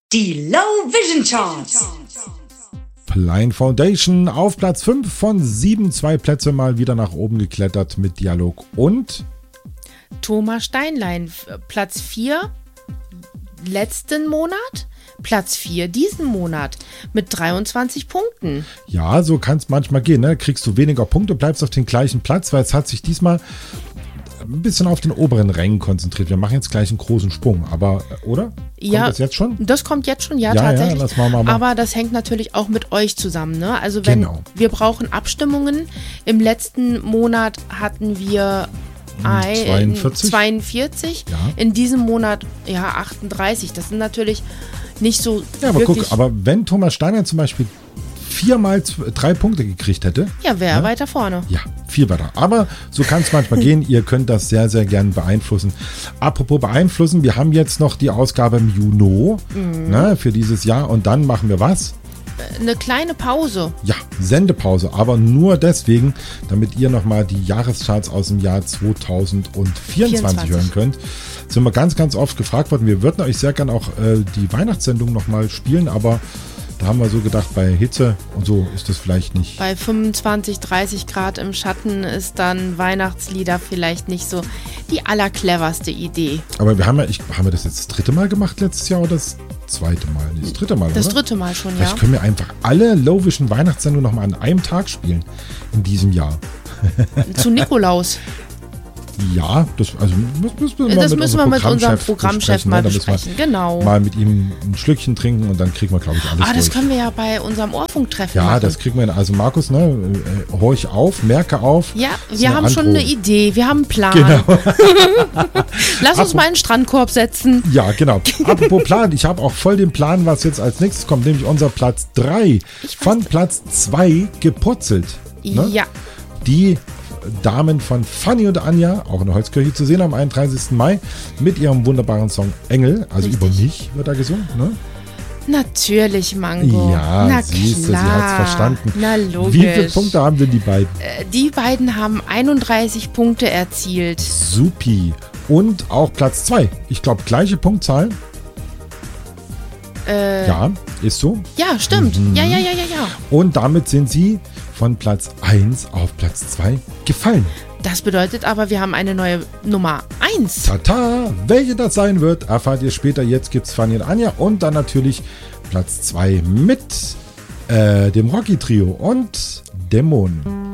Die Low Vision Charts. Blind Foundation auf Platz 5 von 7, 2 Plätze mal wieder nach oben geklettert mit Dialog und Thomas Steinlein, Platz 4 letzten Monat, Platz 4 diesen Monat mit 23 Punkten. Ja, so kann es manchmal gehen, ne? Kriegst du weniger Punkte, bleibst auf den gleichen Platz, weil es hat sich diesmal ein bisschen auf den oberen Rängen konzentriert. Wir machen jetzt gleich einen großen Sprung, aber, oder? Kommt das jetzt schon? Das kommt jetzt schon, ja tatsächlich. Ja, lass mal. Aber das hängt natürlich auch mit euch zusammen, ne? Also wenn wir brauchen Abstimmungen. Im letzten Monat hatten wir 42. Ja. In diesem Monat 38. Das sind natürlich nicht so. Ja, aber guck, aber wenn Thomas Steiner zum Beispiel 4 mal 3 Punkte gekriegt hätte. Ja, wäre weiter vorne. Ja, viel weiter. Aber so kann es manchmal gehen. Ihr könnt das sehr, sehr gern beeinflussen. Apropos beeinflussen, wir haben jetzt noch die Ausgabe im Juni für dieses Jahr. Und dann machen wir was? Eine kleine Pause. Ja, Sendepause. Aber nur deswegen, damit ihr nochmal die Jahrescharts aus dem Jahr 2024 hören könnt. Sind wir ganz, ganz oft gefragt worden. Wir würden euch sehr gern auch die Weihnachtssendung nochmal spielen, aber da haben wir so gedacht, bei Hitze und so ist das vielleicht nicht. Bei 25, 30 Grad im Schatten ist dann Weihnachtslieder vielleicht nicht so die allercleverste Idee. Aber wir haben wir das jetzt das 3. Mal gemacht letztes Jahr oder das 2. Mal? Nee, das 3. Mal, das oder? 3. Mal schon, vielleicht können wir einfach alle Low Vision Weihnachtssendungen nochmal an einem Tag spielen in diesem Jahr. Zu Nikolaus. Ja, das müssen wir mit unserem Programmchef mal besprechen. Genau. Mal mit ihm ein Schlückchen trinken und dann kriegen wir, glaube ich, alles durch. Das können wir ja bei unserem Ohrfunktreffen machen. Ja, das kriegen wir hin. Also Markus, horch auf, merke auf. Ja, wir haben schon eine Idee, wir haben einen Plan. Genau. Lass uns mal einen Strandkorb setzen. Ja, genau. Apropos Plan, ich habe auch voll den Plan, was jetzt als nächstes kommt, nämlich unser Platz 3 von Platz 2 geputzelt. Ne? Ja. Die Damen von Fanny und Anja, auch in der Holzkirche zu sehen am 31. Mai, mit ihrem wunderbaren Song Engel, also über mich wird da gesungen, ne? Natürlich, Mango. Ja, na siehst du, klar. sie hat es verstanden. Na logisch. Wie viele Punkte haben denn die beiden? Die beiden haben 31 Punkte erzielt. Supi. Und auch Platz 2. Ich glaube, gleiche Punktzahl. Ja, ist so. Ja, stimmt. Ja. Und damit sind sie von Platz 1 auf Platz 2 gefallen. Das bedeutet aber, wir haben eine neue Nummer 1. Tata! Welche das sein wird, erfahrt ihr später. Jetzt gibt's Fanny und Anja und dann natürlich Platz 2 mit dem Rocky-Trio und Dämonen.